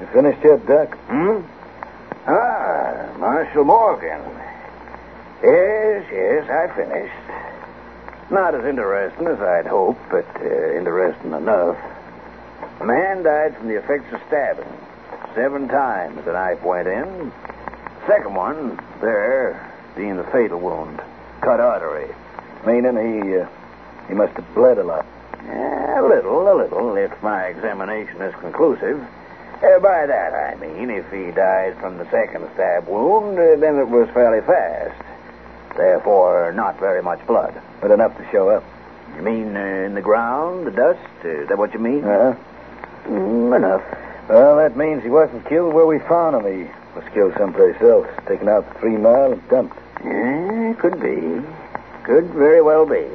You finished yet, Doc? Marshal Morgan. Yes, I finished. Not as interesting as I'd hoped, but interesting enough. A man died from the effects of stabbing. 7 times the knife went in. Second one, there, being the fatal wound. Cut artery. Meaning he must have bled a lot. A little, if my examination is conclusive. By that, I mean, if he died from the second stab wound, then it was fairly fast. Therefore, not very much blood. But enough to show up. You mean in the ground, the dust? Is that what you mean? Enough. Well, that means he wasn't killed where we found him. He was killed someplace else, taken out 3 Mile and dumped. Could be. Could very well be.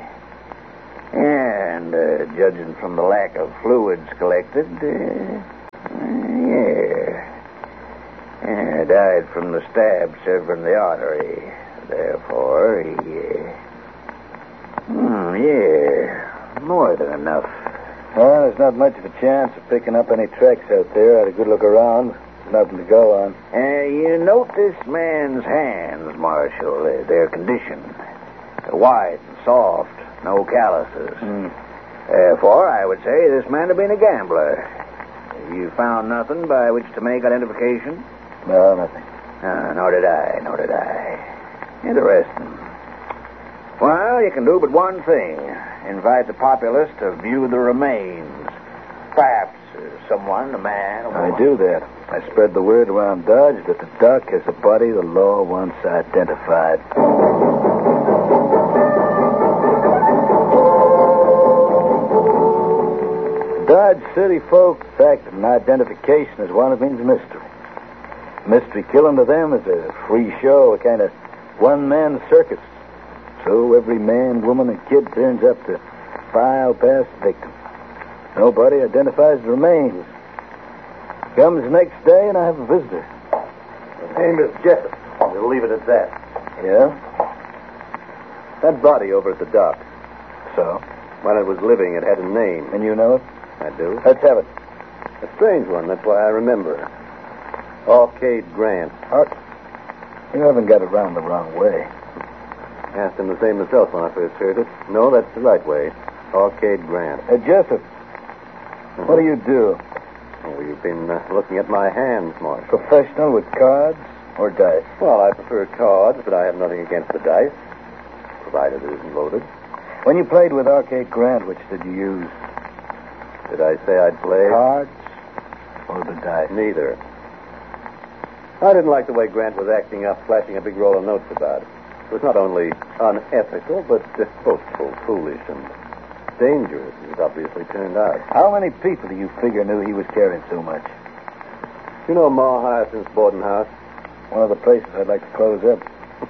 And judging from the lack of fluids collected, died from the stab severing the artery. Therefore, more than enough. Well, there's not much of a chance of picking up any tracks out there. I had a good look around. There's nothing to go on. You note this man's hands, Marshal, their condition. They're white and soft, no calluses. Therefore, I would say this man had been a gambler. You found nothing by which to make identification? No, nothing. Nor did I. Interesting. Well, you can do but one thing. Invite the populace to view the remains. Perhaps someone, a man, a woman. I do that. I spread the word around Dodge that the Doc has a body the law wants identified. Dodge City folk, the fact that an identification is one, it means mystery. Mystery killing to them is a free show, a kind of one-man circus. So every man, woman, and kid turns up to file past the victim. Nobody identifies the remains. Comes the next day, and I have a visitor. His name is Jessup. We'll leave it at that. Yeah? That body over at the dock. So? When it was living, it had a name. And you know it? I do. Let's have it. A strange one. That's why I remember. Arcade Grant. You haven't got it round the wrong way. Asked him the same myself when I first heard it. No, that's the right way. Arcade Grant. Jessup, what do you do? Oh, you've been looking at my hands, Marshal. Professional with cards or dice? Well, I prefer cards, but I have nothing against the dice, provided it isn't loaded. When you played with Arcade Grant, which did you use? Did I say I'd play? Cards or the dice? Neither. I didn't like the way Grant was acting up, flashing a big roll of notes about it. It was not only unethical, but boastful, foolish, and dangerous, as it obviously turned out. How many people do you figure knew he was carrying so much? You know Ma Hyacinth's boarding house? One of the places I'd like to close up.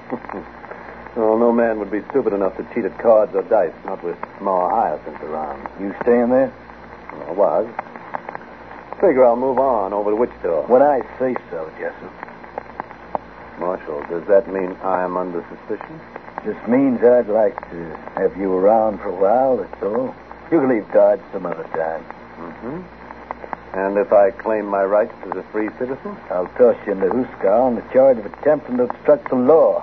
Oh, no man would be stupid enough to cheat at cards or dice, not with Ma Hyacinth around. You staying there? I was. Figure I'll move on over to Wichita. When I say so, Jessup. Marshal, does that mean I am under suspicion? Just means I'd like to have you around for a while, that's all. You can leave Dodge some other time. And if I claim my rights as a free citizen? I'll toss you into Huskar on the charge of attempting to obstruct the law.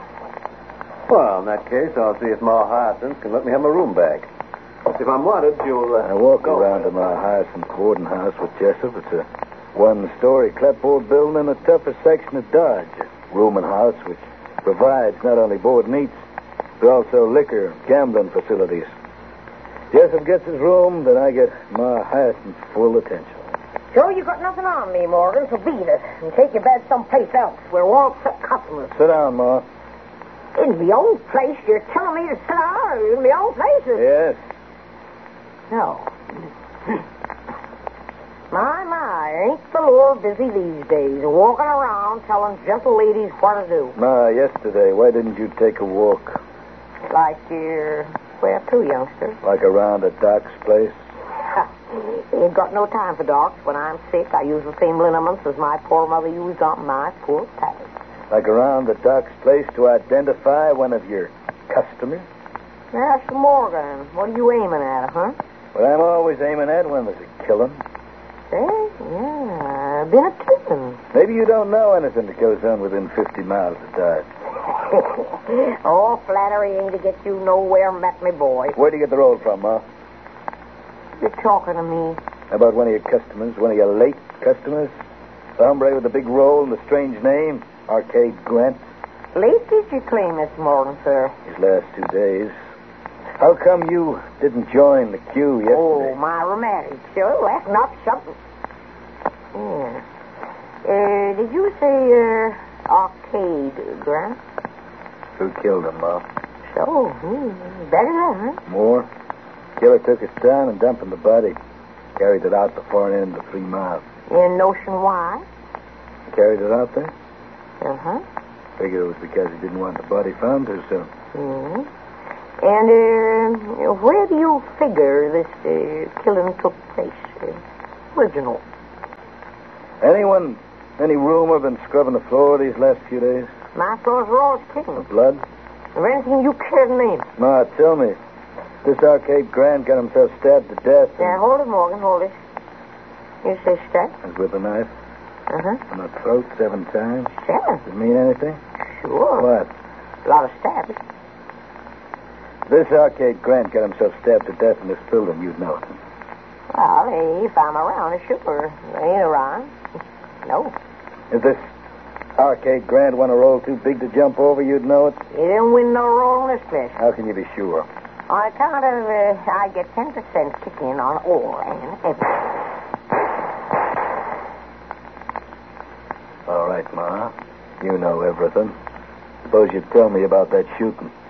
Well, in that case, I'll see if Ma Hyacinth can let me have my room back. If I'm wanted, you'll... I walk around to my Hyacinth boarding house with Jessup. It's a one-story clapboard building in the toughest section of Dodge. A rooming house which provides not only board and eats, but also liquor and gambling facilities. Jessup gets his room, then I get my Hyacinth's full attention. So you got nothing on me, Morgan, so beat it and take your bed someplace else where we won't set customers. Sit down, Ma. In my own place? You're telling me to sit down in my own place? Yes. No. My, ain't the Lord busy these days, walking around telling gentle ladies what to do. Ma, yesterday, why didn't you take a walk? Like you're where to, youngster? Like around at Doc's place? Ain't got no time for docs. When I'm sick, I use the same liniments as my poor mother used on my poor Patty. Like around the Doc's place to identify one of your customers? Master Morgan, what are you aiming at, huh? What I'm always aiming at when there's a killing. Eh? Yeah, been a killing. Maybe you don't know anything that goes on within 50 miles of Dodge. Oh, flattery ain't to get you nowhere, met me boy. Where'd you get the roll from, Ma? You're talking to me. About one of your customers, one of your late customers? The hombre with the big roll and the strange name, Arcade Grant. Late did you claim this morning, sir? These last 2 days. How come you didn't join the queue yesterday? Oh, my romantic. Sure, that's not something. Yeah. Did you say, Arcade Grant? Who killed him, Ma? So, better than, huh? More? Killer took his time and dumping the body. Carried it out the far end of 3 miles. Any notion why? Carried it out there? Uh-huh. Figured it was because he didn't want the body found too soon. Mm-hmm. And, where do you figure this, killing took place? Original. Any rumor been scrubbing the floor these last few days? My floors are all clean. Blood? Or anything you care to name. Ma, tell me. This Arcade Grant got himself stabbed to death. Yeah, hold it, Morgan, hold it. You say stab? And with a knife. Uh-huh. On the throat 7 times. 7? Does it mean anything? Sure. What? A lot of stabs. This Arcade Grant got himself stabbed to death in this building, you'd know it. Well, if I'm around, sure. I ain't around. No. If this Arcade Grant won a roll too big to jump over, you'd know it? He didn't win no roll in this place. How can you be sure? On account of, I get 10% kick in on all and everything. All right, Ma. You know everything. Suppose you'd tell me about that shooting.